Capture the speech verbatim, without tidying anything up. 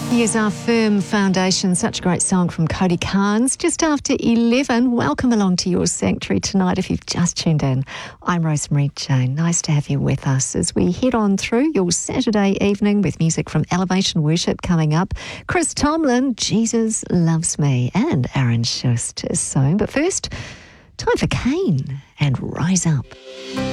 Here's Our Firm Foundation, such a great song from Cody Carnes. Just after eleven, welcome along to your sanctuary tonight if you've just tuned in. I'm Rosemary Jane. Nice to have you with us as we head on through your Saturday evening with music from Elevation Worship coming up. Chris Tomlin, Jesus Loves Me, and Aaron Schust is soon. But first, time for Kane and Rise Up.